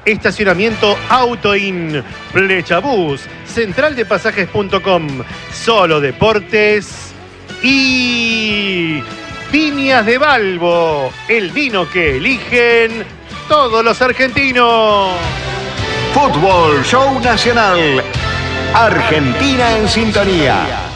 Estacionamiento Autoin, Plechabús, centraldepasajes.com, Solo Deportes y Viñas de Balbo, el vino que eligen todos los argentinos. Fútbol Show Nacional. Argentina en sintonía.